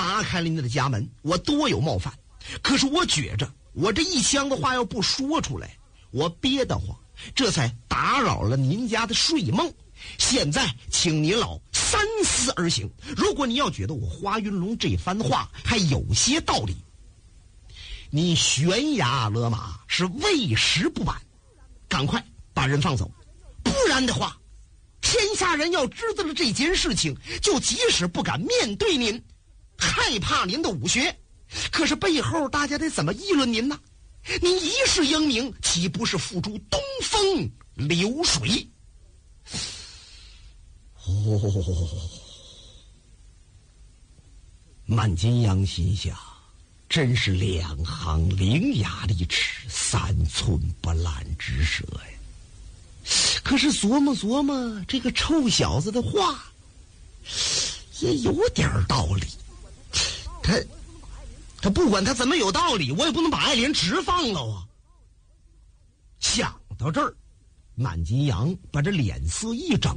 打开了您的家门，我多有冒犯。可是我觉着我这一腔的话要不说出来，我憋得慌，这才打扰了您家的睡梦。现在请您老三思而行，如果你要觉得我华云龙这番话还有些道理，你悬崖勒马是为时不晚，赶快把人放走，不然的话，天下人要知道了这件事情，就即使不敢面对您，害怕您的武学，可是背后大家得怎么议论您呢？您一世英名，岂不是付诸东风流水？满金阳心想，真是两行伶牙俐齿，三寸不烂之舌呀。可是琢磨琢磨，这个臭小子的话也有点道理。他不管他怎么有道理，我也不能把爱莲池放了啊。想到这儿，满金阳把这脸色一整，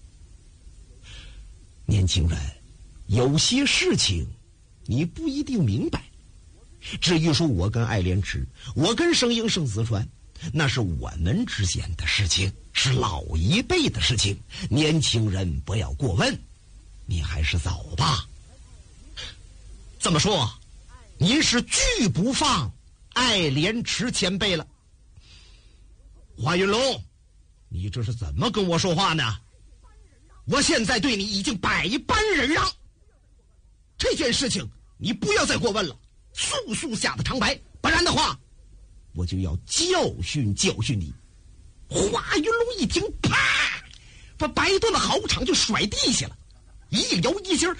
年轻人，有些事情你不一定明白。至于说我跟爱莲池，我跟生婴生死川，那是我们之间的事情，是老一辈的事情，年轻人不要过问，你还是走吧。这么说，您是拒不放爱莲池前辈了？华云龙，你这是怎么跟我说话呢？我现在对你已经百般忍让，这件事情你不要再过问了，速速下的长白，不然的话我就要教训教训你。华云龙一听，啪，把白盾的好场就甩地下了，一撩一心，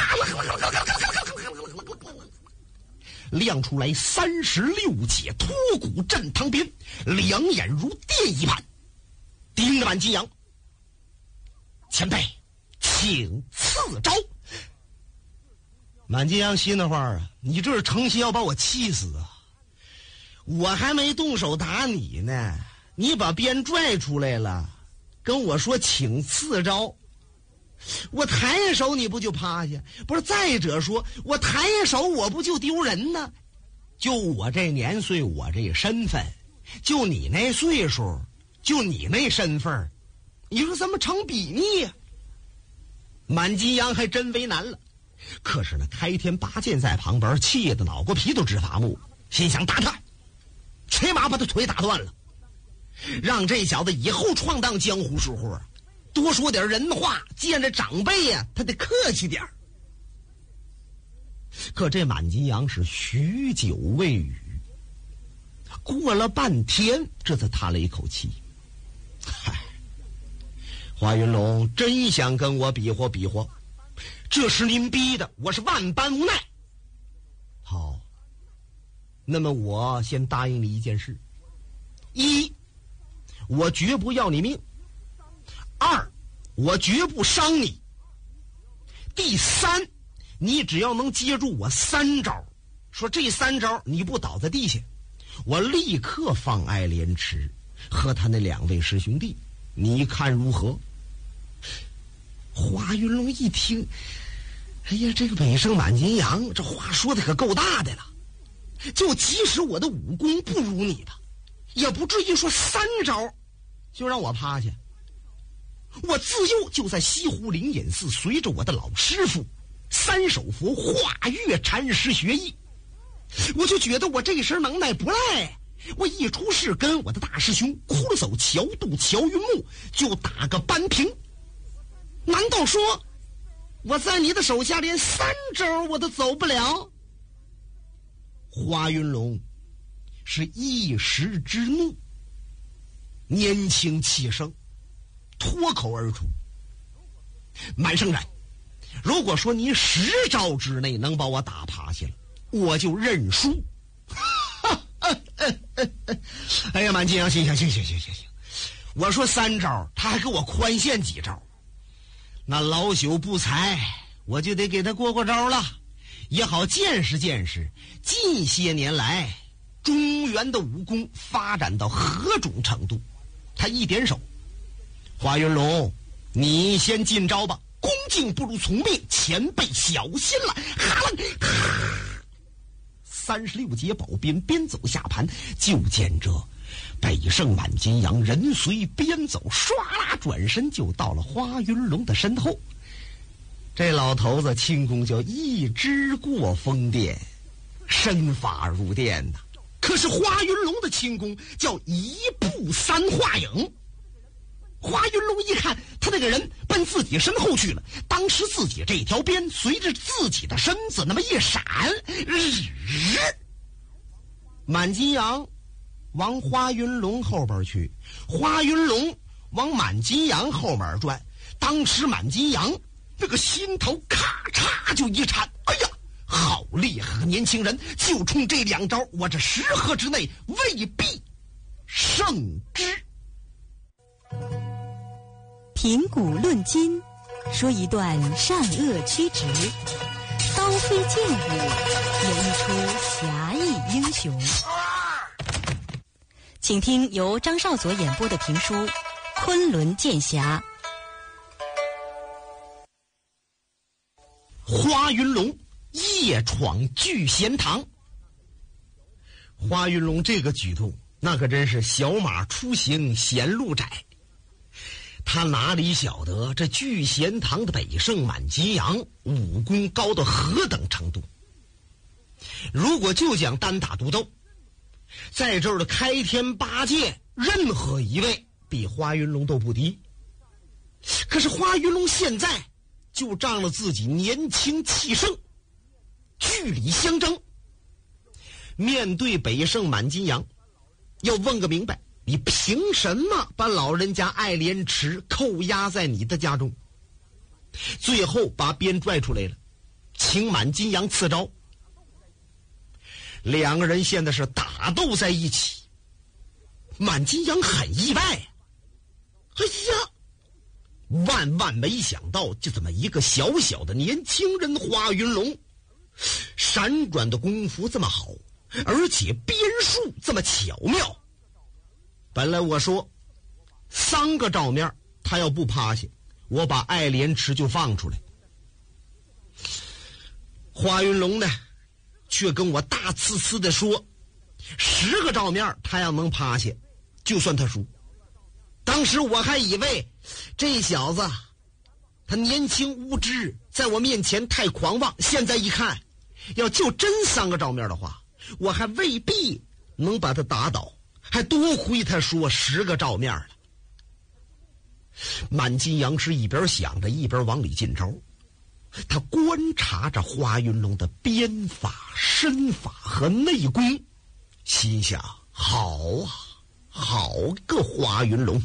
亮出来36节脱骨震堂鞭，两眼如电一般盯着满金阳。前辈，请赐招。满金阳心那话啊，你这是诚心要把我气死啊！我还没动手打你呢，你把鞭拽出来了，跟我说请赐招，我抬手你不就趴下？不是，再者说我抬手我不就丢人呢？就我这年岁，我这身份，就你那岁数，就你那身份，你说怎么成比拟呀？满金阳还真为难了。可是呢，开天拔剑在旁边，气得脑瓜皮都直发木，心想打他，起码把他腿打断了，让这小子以后闯荡江湖时候多说点人话，见着长辈呀，他得客气点。可这满金阳是许久未语，过了半天，这才叹了一口气。嗨，华云龙真想跟我比划比划，这是您逼的，我是万般无奈。好，那么我先答应你一件事：一，我绝不要你命；二，我绝不伤你；第三，你只要能接住我3招，说这3招你不倒在地下，我立刻放爱莲池和他那2位师兄弟，你看如何？华云龙一听，哎呀，这个北胜满金阳这话说的可够大的了，就即使我的武功不如你的，也不至于说3招就让我趴下。我自幼就在西湖灵隐寺随着我的老师傅三手佛化月禅师学艺，我就觉得我这身能耐不赖，我一出世跟我的大师兄骷髅叟乔度乔云木就打个扳平。难道说我在你的手下连3招我都走不了？华云龙是一时之怒，年轻气盛，脱口而出：满圣人，如果说你10招之内能把我打趴下了，我就认输。哎呀，满金阳心想，行，我说3招，他还给我宽限几招，那老朽不才，我就得给他过招了，也好见识见识近些年来中原的武功发展到何种程度。他一点手：华云龙，你先进招吧，恭敬不如从命，前辈小心了。哈 36节宝鞭，边走下盘，就见着北胜满金阳人随边走，唰啦转身就到了花云龙的身后。这老头子轻功叫一支过风电，身法如电呐。可是花云龙的轻功叫一步三画影。花云龙一看他那个人奔自己身后去了，当时自己这条鞭随着自己的身子那么一闪，满金阳往花云龙后边去，花云龙往满金阳后面转。当时满金阳那个心头咔嚓就一颤，哎呀，好厉害的年轻人，就冲这2招，我这10合之内未必胜之。 评古论今，说一段善恶曲直，刀飞剑舞，演绎出侠义英雄。请听由张少佐演播的评书《昆仑剑侠》。 花云龙夜闯聚贤堂。花云龙这个举动，那可真是小马出行险路窄。他哪里晓得这聚贤堂的北胜满金阳武功高到何等程度？如果就讲单打独斗，在这儿的开天8界，任何一位比花云龙都不低。可是花云龙现在就仗了自己年轻气盛，据理相争。面对北胜满金阳，要问个明白，你凭什么把老人家爱莲池扣押在你的家中？最后把鞭拽出来了，请满金阳赐招。2个人现在是打斗在一起。满金阳很意外，哎呀，万万没想到，就这么一个小小的年轻人花云龙，闪转的功夫这么好，而且鞭术这么巧妙。本来我说3个照面，他要不趴下，我把爱莲池就放出来。花云龙呢，却跟我大呲呲的说，10个照面他要能趴下，就算他输。当时我还以为这小子他年轻无知，在我面前太狂妄。现在一看，要就真3个照面的话，我还未必能把他打倒，还多亏他说10个照面了。满金阳是一边想着一边往里进招，他观察着花云龙的鞭法、身法和内功，心想：好啊，好个花云龙！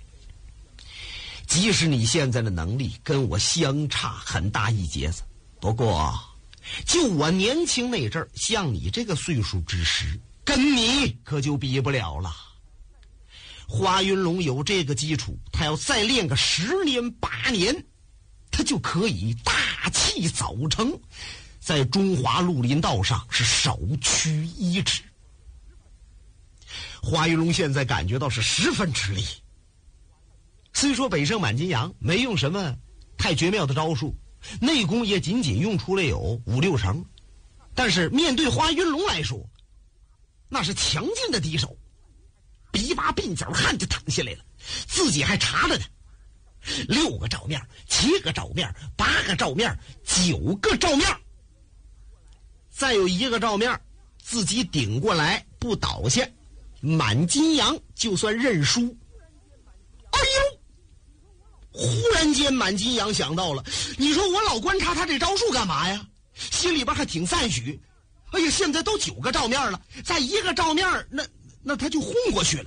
即使你现在的能力跟我相差很大一截子，不过就我年轻那阵儿，像你这个岁数之时，跟你可就比不了了。花云龙有这个基础，他要再练个10年8年，他就可以大器早成，在中华绿林道上是首屈一指。花云龙现在感觉到是10分吃力。虽说北胜满金阳没用什么太绝妙的招数，内功也仅仅用出了有5、6成，但是面对花云龙来说，那是强劲的敌手，鼻拔鬓角汗就淌下来了，自己还查着呢。6个照面、7个照面、8个照面、9个照面，再有1个照面自己顶过来不倒下，满金阳就算认输。哎呦！忽然间满金阳想到了，你说我老观察他这招数干嘛呀？心里边还挺赞许。哎呀，现在都9个照面了，再1个照面，那他就混过去了。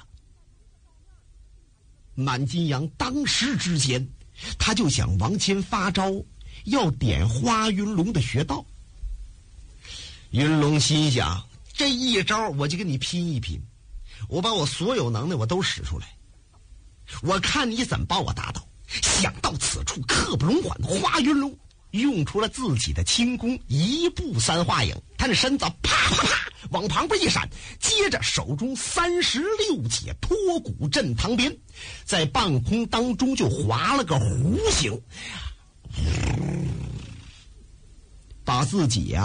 满金阳当时之间，他就想往前发招，要点花云龙的穴道。云龙心想，这一招我就跟你拼一拼，我把我所有能耐我都使出来，我看你怎么把我打倒。想到此处，刻不容缓，花云龙用出了自己的轻功1步3画影，他那身子啪啪啪往旁边一闪，接着手中36节脱骨镇堂鞭，在半空当中就划了个弧形，把自己